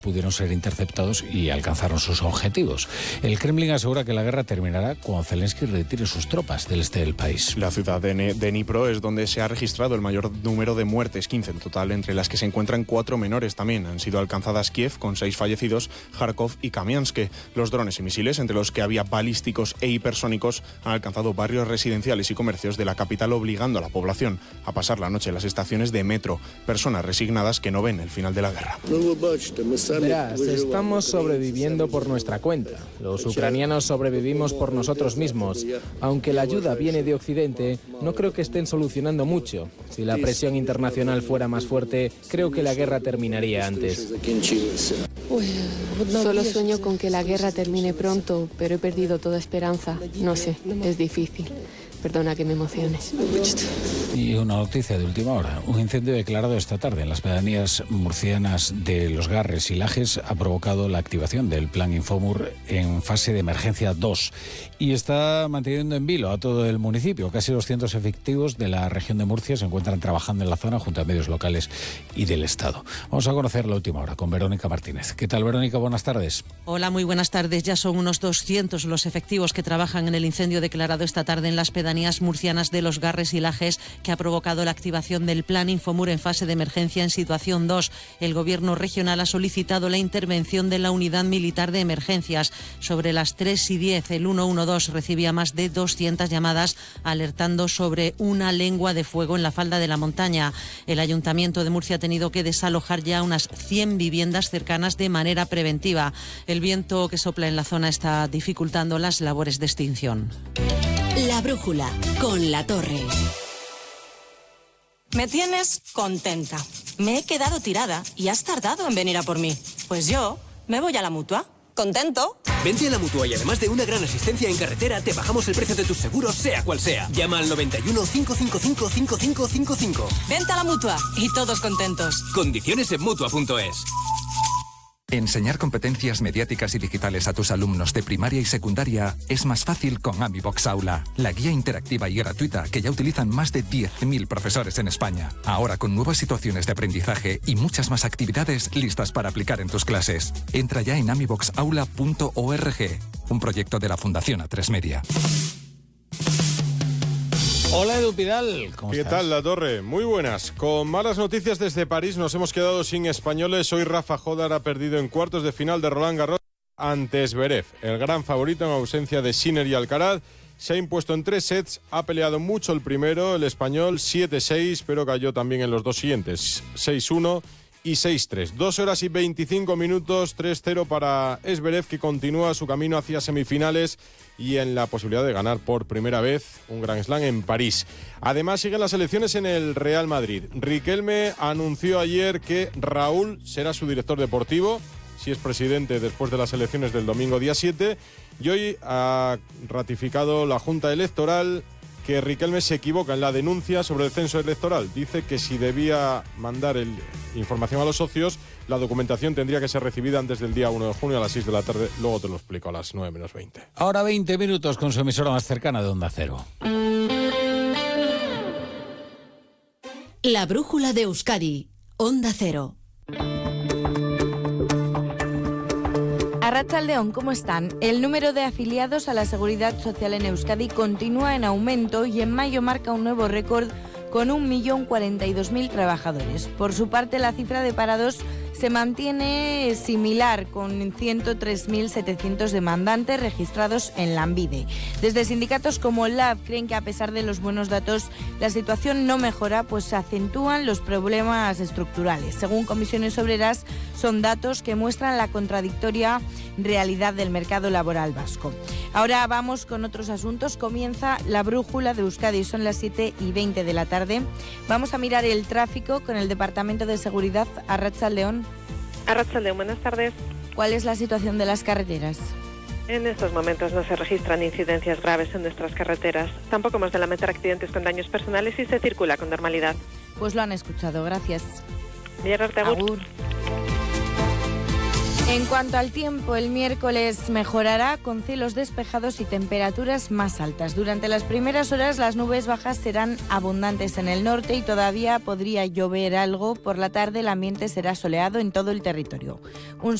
pudieron ser interceptados y alcanzaron sus objetivos. El Kremlin asegura que la guerra terminará cuando Zelensky retire sus tropas del este del país. La ciudad de Dnipro es donde se ha registrado el mayor número de muertes, 15 en total, entre las que se encuentran 4 menores también. Han sido alcanzadas Kiev, con 6 fallecidos, Kharkov y Kamiansk. Los drones y misiles, entre los que había balísticos e hipersónicos, han alcanzado barrios residenciales y comercios de la capital, obligando a la población a pasar la noche en las estaciones de metro. Personas resignadas que no ven el final de la guerra. Verás, estamos sobreviviendo por nuestra cuenta. Los ucranianos sobrevivimos por nosotros mismos. Aunque la ayuda viene de Occidente, no creo que estén solucionando mucho. Si la presión internacional fuera más fuerte, creo que la guerra terminaría antes. Solo sueño con que la guerra termine pronto, pero he perdido toda esperanza. No sé, es difícil. Perdona que me emocione. Y una noticia de última hora. Un incendio declarado esta tarde en las pedanías murcianas de Los Garres y Lajes ha provocado la activación del plan Infomur en fase de emergencia 2 y está manteniendo en vilo a todo el municipio. Casi 200 efectivos de la región de Murcia se encuentran trabajando en la zona junto a medios locales y del Estado. Vamos a conocer la última hora con Verónica Martínez. ¿Qué tal, Verónica? Buenas tardes. Hola, muy buenas tardes. Ya son unos 200 los efectivos que trabajan en el incendio declarado esta tarde en las pedanías murcianas de Los Garres y Lajes, que ha provocado la activación del plan Infomur en fase de emergencia en situación 2. El Gobierno regional ha solicitado la intervención de la Unidad Militar de Emergencias. Sobre las 3:10, el 112 recibía más de 200 llamadas alertando sobre una lengua de fuego en la falda de la montaña. El Ayuntamiento de Murcia ha tenido que desalojar ya unas 100 viviendas cercanas de manera preventiva. El viento que sopla en la zona está dificultando las labores de extinción. La brújula con La Torre. Me tienes contenta. Me he quedado tirada y has tardado en venir a por mí. Pues yo me voy a la Mutua. ¿Contento? Vente a la Mutua y además de una gran asistencia en carretera, te bajamos el precio de tus seguros, sea cual sea. Llama al 91 555 5555. Vente a la Mutua y todos contentos. Condiciones en Mutua.es. Enseñar competencias mediáticas y digitales a tus alumnos de primaria y secundaria es más fácil con AmiBox Aula, la guía interactiva y gratuita que ya utilizan más de 10.000 profesores en España. Ahora con nuevas situaciones de aprendizaje y muchas más actividades listas para aplicar en tus clases. Entra ya en amiboxaula.org, un proyecto de la Fundación A3 Media. Hola, Edu Pidal. ¿Cómo estás? ¿Qué tal, La Torre? Muy buenas. Con malas noticias desde París, nos hemos quedado sin españoles. Hoy Rafa Jodar ha perdido en cuartos de final de Roland Garros ante Zverev. El gran favorito en ausencia de Sinner y Alcaraz se ha impuesto en 3 sets. Ha peleado mucho el primero, el español, 7-6, pero cayó también en los dos siguientes, 6-1 y 6-3. 2 horas y 25 minutos, 3-0 para Zverev, que continúa su camino hacia semifinales y en la posibilidad de ganar por primera vez un Grand Slam en París. Además, siguen las elecciones en el Real Madrid. Riquelme anunció ayer que Raúl será su director deportivo, si es presidente después de las elecciones del domingo día 7, y hoy ha ratificado la Junta Electoral que Riquelme se equivoca en la denuncia sobre el censo electoral. Dice que si debía mandar información a los socios, la documentación tendría que ser recibida antes del día 1 de junio a las 6 de la tarde. Luego te lo explico a las 9 menos 20. Ahora 20 minutos con su emisora más cercana de Onda Cero. La brújula de Euskadi, Onda Cero. Arratsaldeon, ¿cómo están? El número de afiliados a la Seguridad Social en Euskadi continúa en aumento y en mayo marca un nuevo récord con 1.042.000 trabajadores. Por su parte, la cifra de parados se mantiene similar, con 103.700 demandantes registrados en Lanbide. Desde sindicatos como LAB creen que a pesar de los buenos datos, la situación no mejora, pues se acentúan los problemas estructurales. Según Comisiones Obreras, son datos que muestran la contradictoria realidad del mercado laboral vasco. Ahora vamos con otros asuntos. Comienza la brújula de Euskadi, son las 7:20 de la tarde. Vamos a mirar el tráfico con el Departamento de Seguridad. Arratsaldeon. Arratsaldeon, buenas tardes. ¿Cuál es la situación de las carreteras? En estos momentos no se registran incidencias graves en nuestras carreteras. Tampoco hemos de lamentar accidentes con daños personales y se circula con normalidad. Pues lo han escuchado, gracias. Agur. En cuanto al tiempo, el miércoles mejorará con cielos despejados y temperaturas más altas. Durante las primeras horas las nubes bajas serán abundantes en el norte y todavía podría llover algo. Por la tarde el ambiente será soleado en todo el territorio.